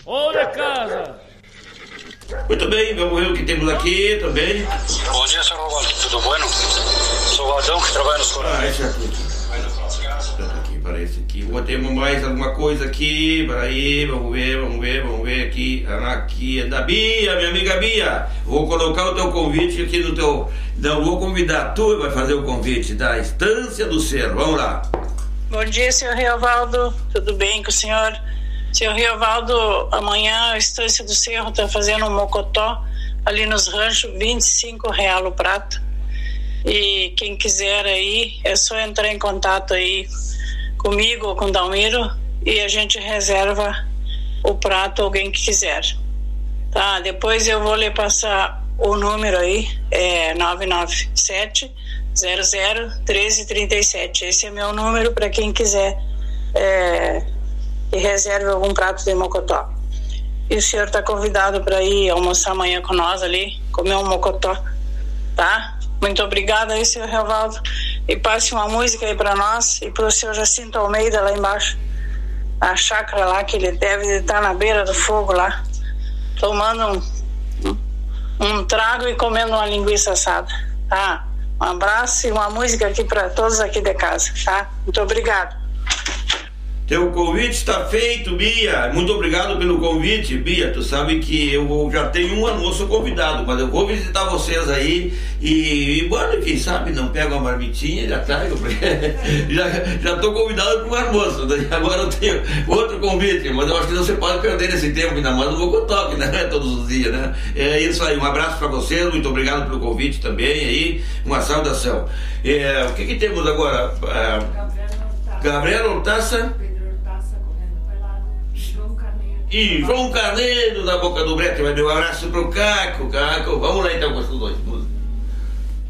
Olha casa! Muito bem, vamos ver o que temos aqui também. Bom dia, senhor Rovaldo. Tudo bueno? Sou o Adão, que trabalha nos Corais. Esse aqui. Para esse aqui. Temos mais alguma coisa aqui. Peraí, vamos ver aqui. Aqui é da Bia, minha amiga Bia. Vou colocar o teu convite aqui no teu. Não, vou convidar tu, vai fazer o convite da Estância do Cerro. Vamos lá. Bom dia, senhor Riovaldo. Tudo bem com o senhor? Senhor Riovaldo, amanhã a Estância do Cerro está fazendo um mocotó ali nos ranchos, R$25 o prato. E quem quiser aí, é só entrar em contato aí comigo ou com o Dalmiro e a gente reserva o prato alguém que quiser. Tá, depois eu vou lhe passar o número aí, é 997-00-1337. Esse é meu número para quem quiser que reserve algum prato de mocotó. E o senhor está convidado para ir almoçar amanhã com nós ali, comer um mocotó, tá? Muito obrigada aí, senhor Riovaldo. E passe uma música aí para nós e para o senhor Jacinto Almeida lá embaixo, na chácara lá, que ele deve estar na beira do fogo lá, tomando um trago e comendo uma linguiça assada, tá? Um abraço e uma música aqui para todos aqui de casa, tá? Muito obrigado. Teu convite está feito, Bia. Muito obrigado pelo convite, Bia. Tu sabe que eu já tenho um almoço convidado, mas eu vou visitar vocês aí e bueno, quem sabe não pego uma marmitinha e já trago, porque já estou convidado para um almoço. Agora eu tenho outro convite, mas eu acho que não se pode perder esse tempo, ainda mais no Mocotó, né? Todos os dias, né? É isso aí, um abraço para vocês, muito obrigado pelo convite também aí, uma saudação. O que temos agora? Gabriel Hortaça e João Carneiro da Boca do Brete. Vai dar um abraço pro Caco. Vamos lá então com os dois.